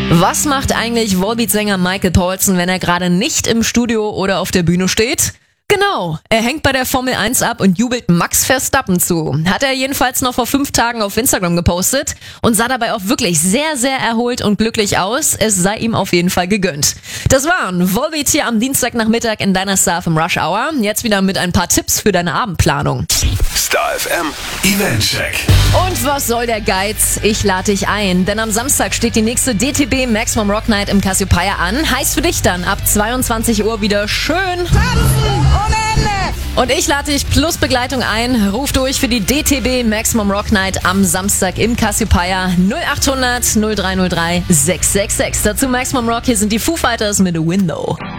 Was macht eigentlich Volbeat-Sänger Michael Paulsen, wenn er gerade nicht im Studio oder auf der Bühne steht? Genau, er hängt bei der Formel 1 ab und jubelt Max Verstappen zu. Hat er jedenfalls noch vor 5 Tagen auf Instagram gepostet und sah dabei auch wirklich sehr, sehr erholt und glücklich aus. Es sei ihm auf jeden Fall gegönnt. Das waren Volbeat hier am Dienstagnachmittag in deiner Star FM Rush Hour. Jetzt wieder mit ein paar Tipps für deine Abendplanung. Star FM Eventcheck. Und was soll der Geiz? Ich lade dich ein, denn am Samstag steht die nächste DTB Maximum Rock Night im Cassiopeia an. Heißt für dich dann ab 22 Uhr wieder schön tanzen ohne Ende. Und ich lade dich plus Begleitung ein. Ruf durch für die DTB Maximum Rock Night am Samstag im Cassiopeia 0800 0303 666. Dazu Maximum Rock, hier sind die Foo Fighters mit Window.